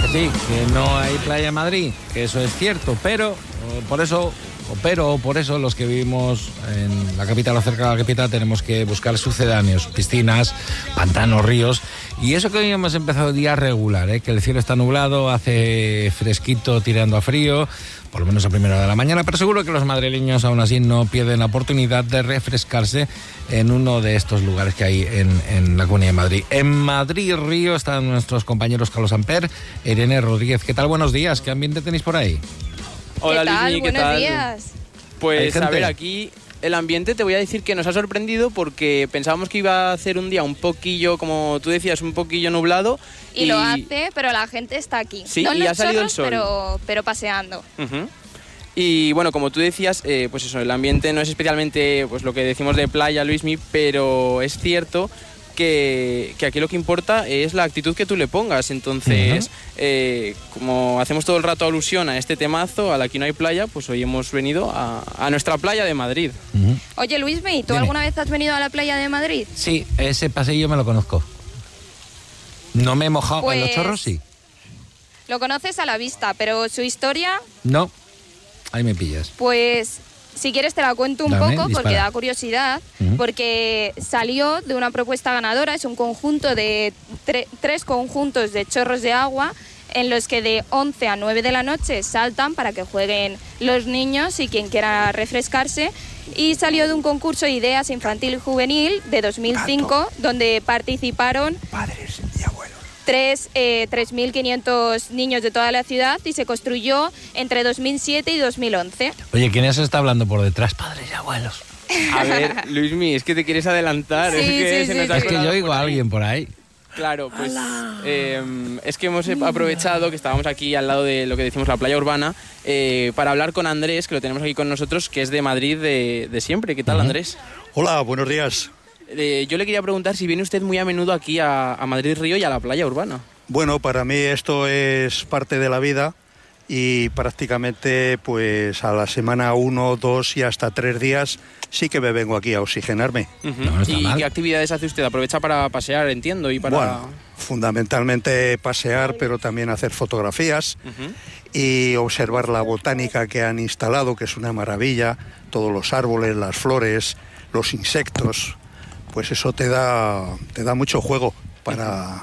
sí, que no hay playa en Madrid, que eso es cierto, pero por eso los que vivimos en la capital o cerca de la capital tenemos que buscar sucedáneos, piscinas, pantanos, ríos. Y eso que hoy hemos empezado el día regular, que el cielo está nublado, hace fresquito tirando a frío, por lo menos a primera hora de la mañana, pero seguro que los madrileños aún así no pierden la oportunidad de refrescarse en uno de estos lugares que hay en la Comunidad de Madrid. En Madrid Río están nuestros compañeros Carlos Amper, Irene Rodríguez. ¿Qué tal? Buenos días. ¿Qué ambiente tenéis por ahí? Hola, ¿Qué tal? Luismi, ¿qué Buenos tal? días. Pues a ver, aquí el ambiente te voy a decir que nos ha sorprendido porque pensábamos que iba a hacer un día un poquillo, como tú decías, un poquillo nublado. Y lo hace, pero la gente está aquí. Sí, no en y los ha salido el chorros, sol. pero paseando. Uh-huh. Y bueno, como tú decías, pues eso, el ambiente no es especialmente pues lo que decimos de playa, Luismi, pero es cierto que aquí lo que importa es la actitud que tú le pongas. Entonces, como hacemos todo el rato alusión a este temazo, a la Aquí no hay playa, pues hoy hemos venido a nuestra playa de Madrid. Oye, Luismi, ¿tú alguna vez has venido a la playa de Madrid? Sí, ese pasillo me lo conozco. No me he mojado, Pues, en los chorros sí. Lo conoces a la vista, pero su historia, No, ahí me pillas. pues si quieres te la cuento un Dame, poco dispara. porque da curiosidad, porque salió de una propuesta ganadora, es un conjunto de tres conjuntos de chorros de agua en los que de 11 a 9 de la noche saltan para que jueguen los niños y quien quiera refrescarse, y salió de un concurso de ideas infantil y juvenil de 2005 donde participaron padres y abuelos. 3.500 niños de toda la ciudad y se construyó entre 2007 y 2011. Oye, ¿quién es está hablando por detrás? Padres y abuelos. A ver, Luismi, es que te quieres adelantar. Sí, es que sí, se nos sí, ha Es que colado yo oigo por a ahí. alguien por ahí. Claro, pues es que hemos aprovechado que estábamos aquí al lado de lo que decimos la playa urbana para hablar con Andrés, que lo tenemos aquí con nosotros, que es de Madrid de siempre. ¿Qué tal, Andrés? Hola, buenos días. Yo le quería preguntar si viene usted muy a menudo aquí a Madrid Río y a la playa urbana. Bueno, para mí esto es parte de la vida y prácticamente pues a la semana 1, 2 y hasta 3 días sí que me vengo aquí a oxigenarme. No está ¿Y mal. qué actividades hace usted? ¿Aprovecha para pasear, entiendo? Y para... Bueno, fundamentalmente pasear, pero también hacer fotografías y observar la botánica que han instalado, que es una maravilla, todos los árboles, las flores, los insectos, pues eso te da mucho juego para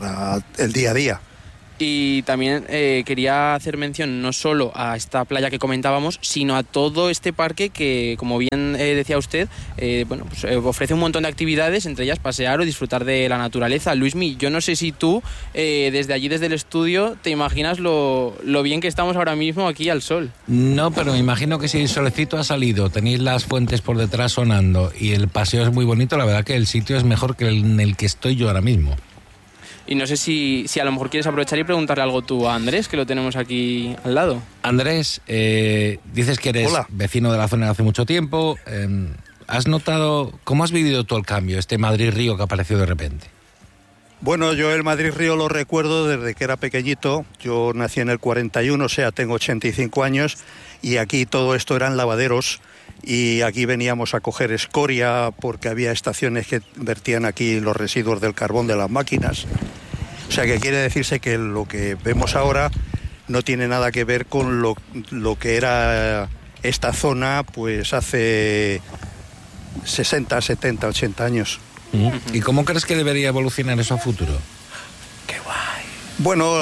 el día a día. Y también quería hacer mención no solo a esta playa que comentábamos, sino a todo este parque que, como bien decía usted, ofrece un montón de actividades, entre ellas pasear o disfrutar de la naturaleza. Luismi, yo no sé si tú, desde allí, desde el estudio, te imaginas lo bien que estamos ahora mismo aquí al sol. No, pero me imagino que si el solecito ha salido, tenéis las fuentes por detrás sonando y el paseo es muy bonito, la verdad que el sitio es mejor que en el que estoy yo ahora mismo. Y no sé si a lo mejor quieres aprovechar y preguntarle algo tú a Andrés, que lo tenemos aquí al lado. Andrés, dices que eres vecino de la zona de hace mucho tiempo. ¿Has notado, cómo has vivido tú el cambio, este Madrid-Río que apareció de repente? Bueno, yo el Madrid-Río lo recuerdo desde que era pequeñito. Yo nací en el 41, o sea, tengo 85 años, y aquí todo esto eran lavaderos, y aquí veníamos a coger escoria porque había estaciones que vertían aquí los residuos del carbón de las máquinas. O sea, que quiere decirse que lo que vemos ahora no tiene nada que ver con lo que era esta zona pues hace 60, 70, 80 años. ¿Y cómo crees que debería evolucionar eso a futuro? ¡Qué guay! Bueno,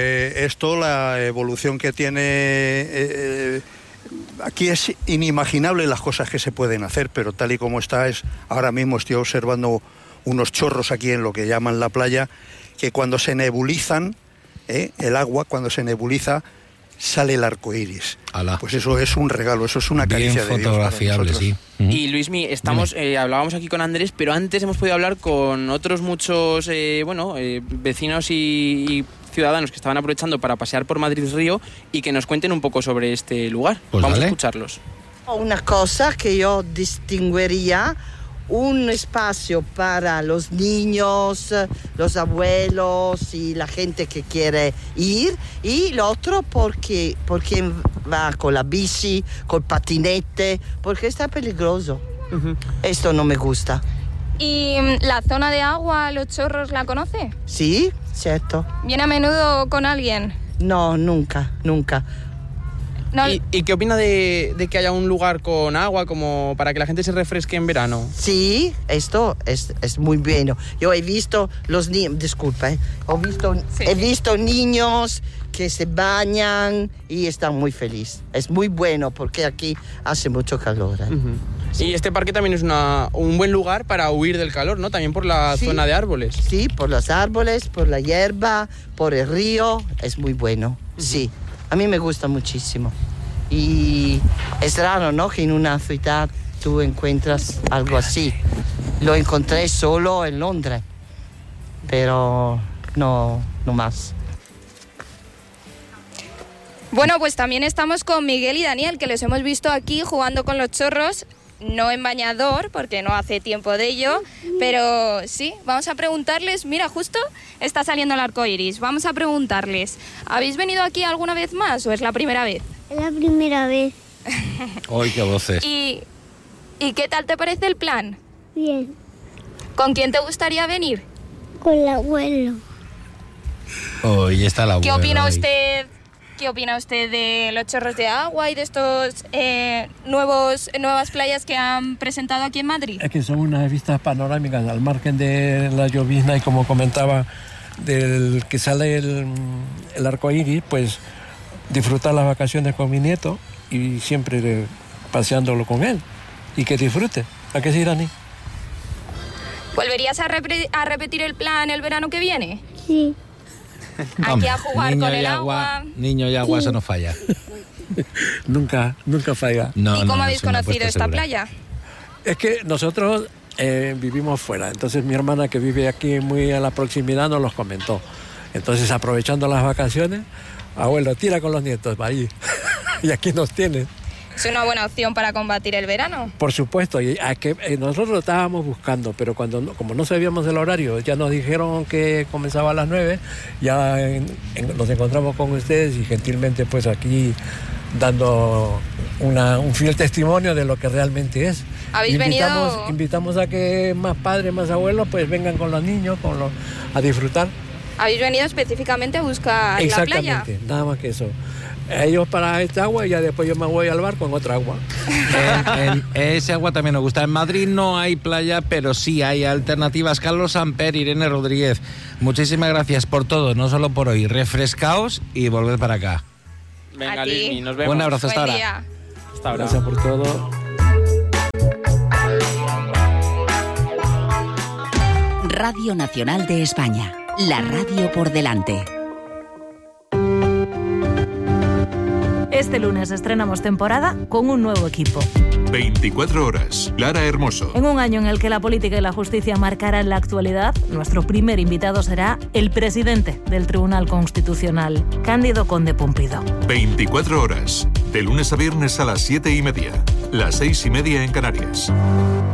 la evolución que tiene... aquí es inimaginable las cosas que se pueden hacer, pero tal y como está, ahora mismo estoy observando unos chorros aquí en lo que llaman la playa, que cuando se nebulizan, el agua, cuando se nebuliza, sale el arco iris. Alá. Pues eso es un regalo, eso es una caricia de Dios. Bien fotografiable, sí. Y Luismi, hablábamos aquí con Andrés, pero antes hemos podido hablar con otros muchos vecinos y ciudadanos que estaban aprovechando para pasear por Madrid Río y que nos cuenten un poco sobre este lugar. Pues vamos dale. a escucharlos. Una cosa que yo distinguiría, un espacio para los niños, los abuelos y la gente que quiere ir, y lo otro porque va con la bici, con patinete, porque está peligroso. Esto no me gusta. ¿Y la zona de agua, los chorros, la conoce? Sí, cierto. ¿Viene a menudo con alguien? No, nunca. No. ¿Y qué opina de que haya un lugar con agua como para que la gente se refresque en verano? Sí, esto es muy bueno. Yo he visto los niños, disculpa, he visto niños que se bañan y están muy felices. Es muy bueno porque aquí hace mucho calor. Uh-huh. Sí. Y este parque también es un buen lugar para huir del calor, ¿no? También por la zona de árboles. Sí, por los árboles, por la hierba, por el río. Es muy bueno, sí. A mí me gusta muchísimo. Y es raro, ¿no? Que en una ciudad tú encuentras algo así. Lo encontré solo en Londres, pero no más. Bueno, pues también estamos con Miguel y Daniel, que los hemos visto aquí jugando con los chorros, no en bañador, porque no hace tiempo de ello, pero sí, vamos a preguntarles, mira, justo está saliendo el arco iris, vamos a preguntarles, ¿habéis venido aquí alguna vez más o es la primera vez? Es la primera vez. ¡Ay, qué voces! ¿Y qué tal te parece el plan? Bien. ¿Con quién te gustaría venir? Con el abuelo. Hoy está la abuela. ¿Qué opina usted de los chorros de agua y de estos nuevas playas que han presentado aquí en Madrid? Es que son unas vistas panorámicas al margen de la llovizna y, como comentaba, del que sale el arco iris, pues disfrutar las vacaciones con mi nieto y siempre paseándolo con él. Y que disfrute. ¿A qué sí, Dani? ¿Volverías a repetir el plan el verano que viene? Sí. Aquí a jugar con el agua. Niño y agua, eso no falla. Nunca falla. No, ¿Y cómo habéis conocido esta playa? Es que nosotros vivimos fuera. Entonces mi hermana, que vive aquí muy a la proximidad, nos los comentó. Entonces, aprovechando las vacaciones, abuelo, tira con los nietos, va ahí. Y aquí nos tienen. Es una buena opción para combatir el verano. Por supuesto, y nosotros lo estábamos buscando, pero como no sabíamos el horario, ya nos dijeron que comenzaba a las 9, ya nos encontramos con ustedes y gentilmente pues aquí dando un fiel testimonio de lo que realmente es. Invitamos a que más padres, más abuelos pues vengan con los niños, a disfrutar. ¿Habéis venido específicamente a buscar la playa? Exactamente, nada más que eso. Ellos para esta agua y ya después yo me voy al bar con otra agua. Ese agua también nos gusta. En Madrid no hay playa, pero sí hay alternativas. Carlos Samper, Irene Rodríguez, muchísimas gracias por todo, no solo por hoy. Refrescaos y volved para acá. Venga, Lismi, nos vemos. Un abrazo, hasta ahora. Día. Hasta ahora. Gracias por todo. Radio Nacional de España, la radio por delante. Este lunes estrenamos temporada con un nuevo equipo. 24 horas. Lara Hermoso. En un año en el que la política y la justicia marcarán la actualidad, nuestro primer invitado será el presidente del Tribunal Constitucional, Cándido Conde Pumpido. 24 horas. De lunes a viernes a las 7:30. Las 6:30 en Canarias.